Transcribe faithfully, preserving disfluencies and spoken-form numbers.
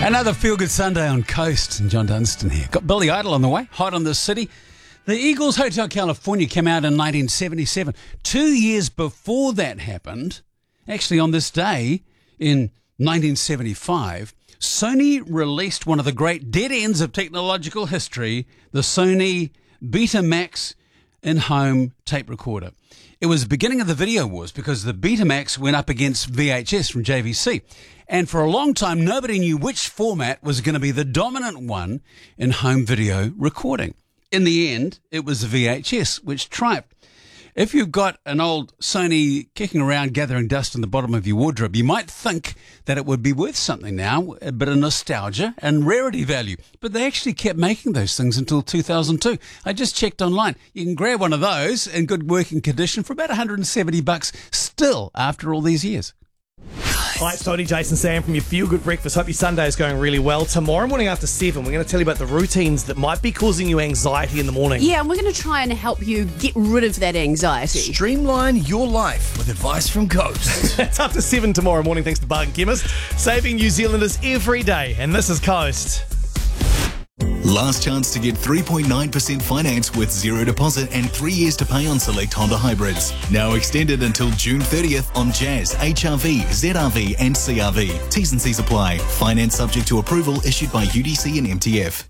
Another feel-good Sunday on Coast, and John Dunstan here. Got Billy Idol on the way, hot on the city. The Eagles Hotel California came out in nineteen seventy-seven. Two years before that happened, actually on this day in nineteen seventy-five, Sony released one of the great dead ends of technological history, the Sony Betamax in-home tape recorder. It was the beginning of the video wars because the Betamax went up against V H S from J V C. And for a long time, nobody knew which format was going to be the dominant one in home video recording. In the end, it was the V H S, which triumphed. If you've got an old Sony kicking around gathering dust in the bottom of your wardrobe, you might think that it would be worth something now, a bit of nostalgia and rarity value. But they actually kept making those things until two thousand two. I just checked online. You can grab one of those in good working condition for about one hundred seventy bucks still after all these years. Hi, it's Tony, Jason, Sam from your Feel Good Breakfast. Hope your Sunday is going really well. Tomorrow morning after seven, we're going to tell you about the routines that might be causing you anxiety in the morning. Yeah, and we're going to try and help you get rid of that anxiety. Streamline your life with advice from Coast. It's after seven tomorrow morning thanks to Bargain Chemist, saving New Zealanders every day. And this is Coast. Last chance to get three point nine percent finance with zero deposit and three years to pay on select Honda hybrids. Now extended until June thirtieth on Jazz, H R V, Z R V and C R V. T's and C's apply. Finance subject to approval issued by U D C and M T F.